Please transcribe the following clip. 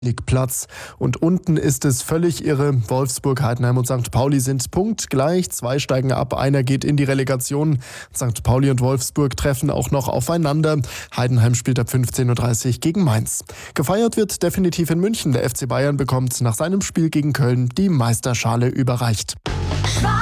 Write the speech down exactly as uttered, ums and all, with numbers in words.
Platz. Und unten ist es völlig irre. Wolfsburg, Heidenheim und Sankt Pauli sind punktgleich. Zwei steigen ab, einer geht in die Relegation. Sankt Pauli und Wolfsburg treffen auch noch aufeinander. Heidenheim spielt ab fünfzehn Uhr dreißig gegen Mainz. Gefeiert wird definitiv in München. Der F C Bayern bekommt nach seinem Spiel gegen Köln die Meisterschale überreicht.